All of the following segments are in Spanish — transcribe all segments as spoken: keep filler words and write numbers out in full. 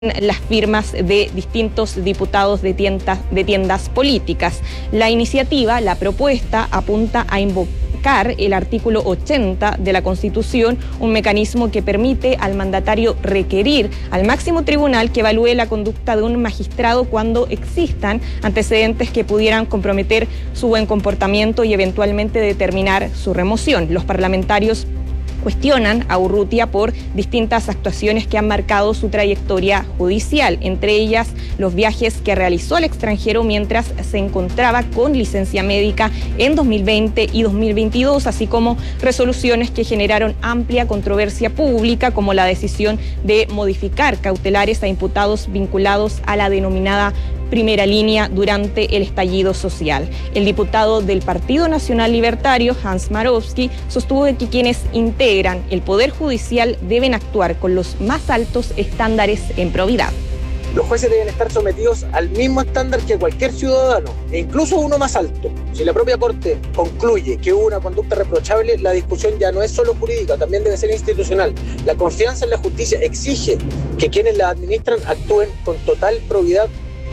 las firmas de distintos diputados de tiendas, de tiendas políticas. La iniciativa, la propuesta, apunta a invocar el artículo ochenta de la Constitución, un mecanismo que permite al mandatario requerir al máximo tribunal que evalúe la conducta de un magistrado cuando existan antecedentes que pudieran comprometer su buen comportamiento y eventualmente determinar su remoción. Los parlamentarios cuestionan a Urrutia por distintas actuaciones que han marcado su trayectoria judicial, entre ellas los viajes que realizó al extranjero mientras se encontraba con licencia médica en dos mil veinte y dos mil veintidós, así como resoluciones que generaron amplia controversia pública, como la decisión de modificar cautelares a imputados vinculados a la denominada primera línea durante el estallido social. El diputado del Partido Nacional Libertario, Hans Smarowski, sostuvo que quienes integran el Poder Judicial deben actuar con los más altos estándares en probidad. Los jueces deben estar sometidos al mismo estándar que cualquier ciudadano, e incluso uno más alto. Si la propia Corte concluye que hubo una conducta reprochable, la discusión ya no es solo jurídica, también debe ser institucional. La confianza en la justicia exige que quienes la administran actúen con total probidad.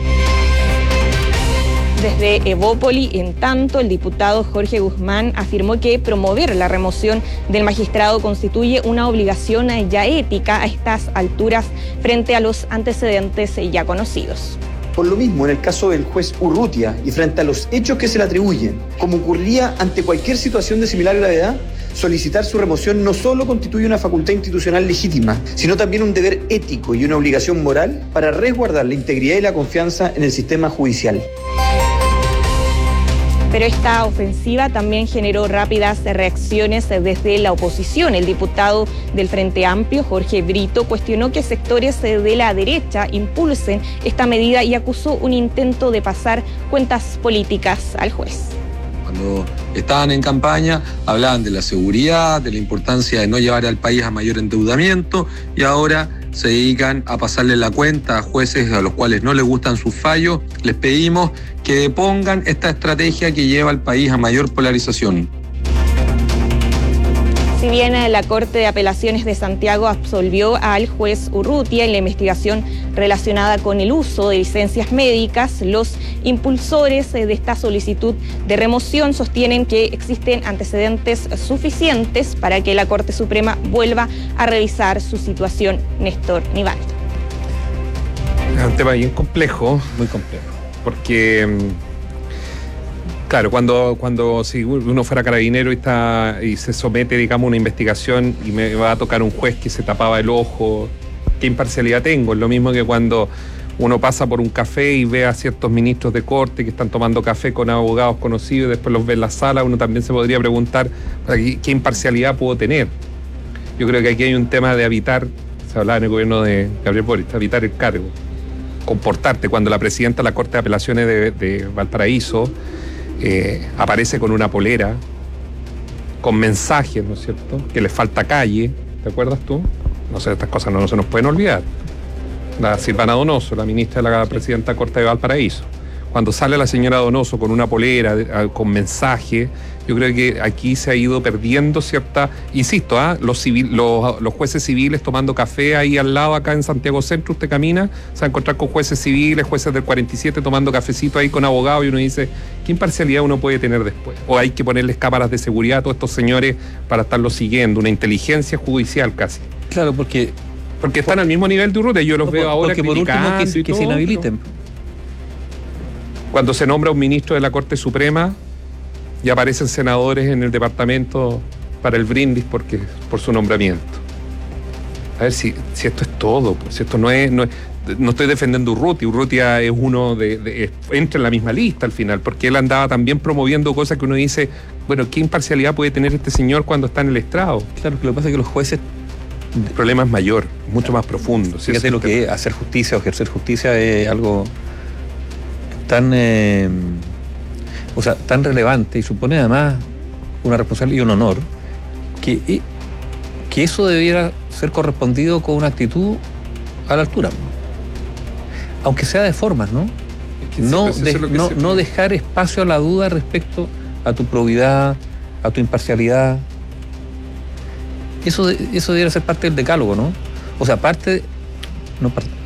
Desde Evópoli, en tanto, el diputado Jorge Guzmán afirmó que promover la remoción del magistrado constituye una obligación ya ética a estas alturas frente a los antecedentes ya conocidos. Por lo mismo, en el caso del juez Urrutia y frente a los hechos que se le atribuyen, como ocurría ante cualquier situación de similar gravedad, solicitar su remoción no solo constituye una facultad institucional legítima, sino también un deber ético y una obligación moral para resguardar la integridad y la confianza en el sistema judicial. Pero esta ofensiva también generó rápidas reacciones desde la oposición. El diputado del Frente Amplio, Jorge Brito, cuestionó que sectores de la derecha impulsen esta medida y acusó un intento de pasar cuentas políticas al juez. Cuando estaban en campaña hablaban de la seguridad, de la importancia de no llevar al país a mayor endeudamiento, y ahora se dedican a pasarle la cuenta a jueces a los cuales no les gustan sus fallos. Les pedimos que depongan esta estrategia que lleva al país a mayor polarización. Si bien la Corte de Apelaciones de Santiago absolvió al juez Urrutia en la investigación relacionada con el uso de licencias médicas, los impulsores de esta solicitud de remoción sostienen que existen antecedentes suficientes para que la Corte Suprema vuelva a revisar su situación. Néstor Nivaldo. Es un tema bien complejo. Muy complejo. Porque, claro, cuando, cuando si uno fuera carabinero y, está, y se somete, digamos, a una investigación y me va a tocar un juez que se tapaba el ojo, ¿qué imparcialidad tengo? Es lo mismo que cuando uno pasa por un café y ve a ciertos ministros de corte que están tomando café con abogados conocidos y después los ve en la sala, uno también se podría preguntar ¿qué imparcialidad puedo tener? Yo creo que aquí hay un tema de habitar, se hablaba en el gobierno de Gabriel Boric, habitar el cargo, comportarte. Cuando la presidenta de la Corte de Apelaciones de, de Valparaíso eh, aparece con una polera, con mensajes, ¿no es cierto?, que le falta calle, ¿te acuerdas tú? No sé, estas cosas no, no se nos pueden olvidar. La Silvana Donoso, la ministra de la presidenta de la Corte de Valparaíso. Cuando sale la señora Donoso con una polera, con mensaje, yo creo que aquí se ha ido perdiendo cierta, insisto, ¿ah? los, civil, los, los jueces civiles tomando café ahí al lado, acá en Santiago Centro, usted camina, se va a encontrar con jueces civiles, jueces del cuarenta y siete tomando cafecito ahí con abogados, y uno dice, ¿qué imparcialidad uno puede tener después? O hay que ponerles cámaras de seguridad a todos estos señores para estarlos siguiendo, una inteligencia judicial casi. Claro, porque... Porque están por, al mismo nivel de Urrutia, yo los no, veo ahora porque por último que, que se inhabiliten. Pero cuando se nombra un ministro de la Corte Suprema y aparecen senadores en el departamento para el brindis porque, por su nombramiento. A ver si, si esto es todo, pues, si esto no es, no es, no estoy defendiendo a Urrutia, Urrutia es uno de, de, de, entra en la misma lista al final, porque él andaba también promoviendo cosas que uno dice, bueno, ¿qué imparcialidad puede tener este señor cuando está en el estrado? Claro, que lo que pasa es que los jueces... El problema es mayor, mucho más profundo. Fíjate ¿sí? lo que es hacer justicia o ejercer justicia es algo tan, eh, o sea, tan relevante y supone además una responsabilidad y un honor que, que eso debiera ser correspondido con una actitud a la altura, aunque sea de formas, ¿no? Es que no, sí, pues de, no, no dejar espacio a la duda respecto a tu probidad, a tu imparcialidad. Eso, eso debería ser parte del decálogo, ¿no? O sea, parte, no,